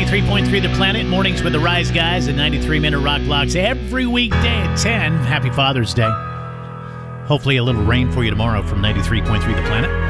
93.3 The Planet, mornings with the Rise Guys and 93-minute rock blocks every weekday at 10. Happy Father's Day. Hopefully a little rain for you tomorrow from 93.3 The Planet.